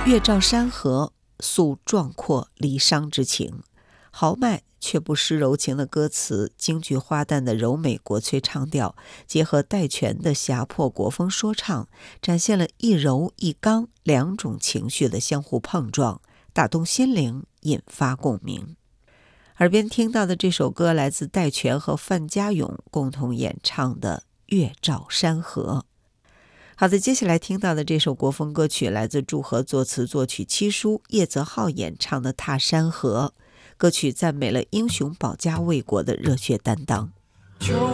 月照山河，诉壮阔离殇之情。豪迈却不失柔情的歌词，京剧花旦的柔美国粹唱调，结合戴荃的侠魄国风说唱，展现了一柔一刚两种情绪的相互碰撞，打动心灵，引发共鸣。耳边听到的这首歌来自戴荃和范家勇共同演唱的《月照山河》。好的，接下来听到的这首国风歌曲来自祝和作词作曲七叔叶泽浩演唱的《踏山河》，歌曲赞美了英雄保家卫国的热血担当。 秋